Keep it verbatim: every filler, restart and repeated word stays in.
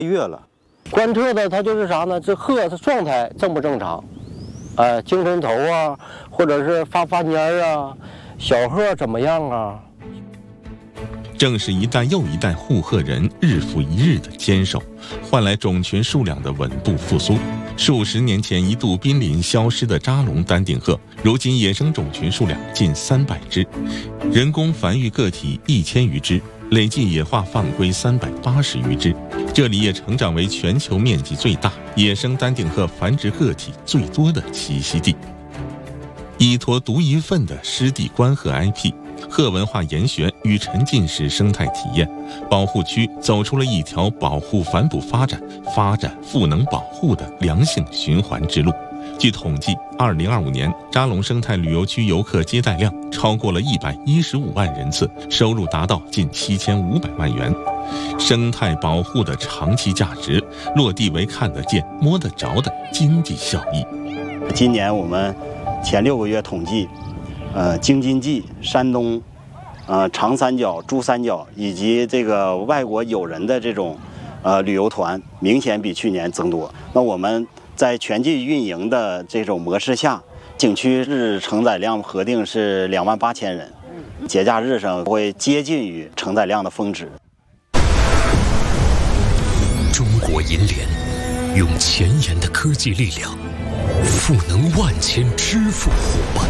月了。 观测的它就是啥呢？这鹤它状态正不正常？呃，精神头啊，或者是发发蔫啊，小鹤怎么样啊？ 正是一代又一代护鹤人日复一日的坚守，换来种群数量的稳步复苏。数十年前一度濒临消失的扎龙丹顶鹤，如今野生种群数量近三百只，人工繁育个体一千余只，累计野化放归三百八十余只。这里也成长为全球面积最大、野生丹顶鹤繁殖个体最多的栖息地。依托独一份的湿地观鹤 I P， 鹤文化研学与沉浸式生态体验，保护区走出了一条保护反哺发展、发展赋能保护的良性循环之路。据统计，二零二五年扎龙生态旅游区游客接待量超过了一百一十五万人次，收入达到近七千五百万元。生态保护的长期价值，落地为看得见、摸得着的经济效益。 今年我们前六个月统计，呃，京津冀、山东、呃长三角、珠三角以及这个外国友人的这种呃旅游团，明显比去年增多。那我们在全季运营的这种模式下，景区日承载量核定是两万八千人，节假日上会接近于承载量的峰值。 中国银联用前沿的科技力量，赋能万千支付伙伴，